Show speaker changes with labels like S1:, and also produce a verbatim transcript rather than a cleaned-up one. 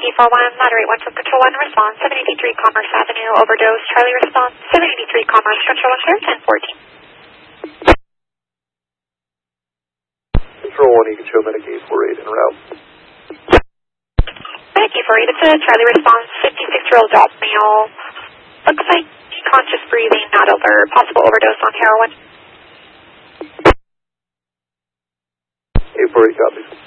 S1: Yankee four one, moderate one from Control one, response seven eighty-three Commerce Avenue, overdose, Charlie response seven eighty-three Commerce, Control one, clear ten fourteen.
S2: Control one, you can show Medicaid four eight en route.
S1: Medicaid four eight, it's a Charlie response, fifty-six-year-old adult male. Looks like conscious breathing, not over, possible overdose on heroin.
S2: eight four eight copies.